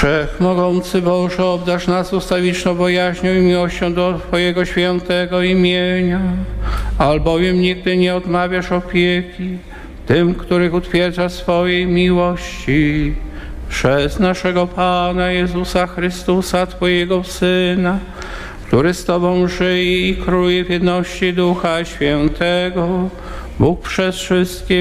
Wszechmogący Boże, obdarz nas ustawiczną bojaźnią i miłością do Twojego świętego imienia, albowiem nigdy nie odmawiasz opieki tym, których utwierdzasz swojej miłości. Przez naszego Pana Jezusa Chrystusa, Twojego Syna, który z Tobą żyje i króluje w jedności Ducha Świętego, Bóg przez wszystkie